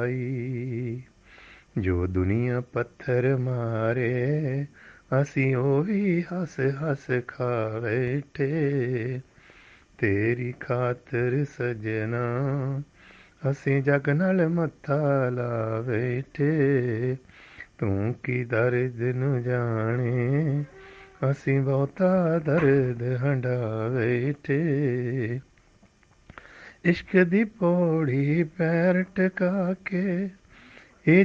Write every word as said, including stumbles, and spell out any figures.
ਜੋ ਦੁਨੀਆ ਪੱਥਰ ਮਾਰੇ ਅਸੀਂ ਉਹ ਵੀ ਹੱਸ ਹੱਸ ਖਾ ਬੈਠੇ। ਤੇਰੀ ਖਾਤਰ ਸਜਣਾ ਅਸੀਂ ਜੱਗ ਨਾਲ ਮੱਥਾ ਲਾ ਬੈਠੇ। ਤੂੰ ਕੀ ਦਰਦ ਨੂੰ ਜਾਣੇ ਅਸੀਂ ਬਹੁਤਾ ਦਰਦ ਹੰਢਾ ਬੈਠੇ। ਇਸ਼ਕ ਦੀ ਪੌੜੀ ਪੈਰ ਟਿਕਾ ਕੇ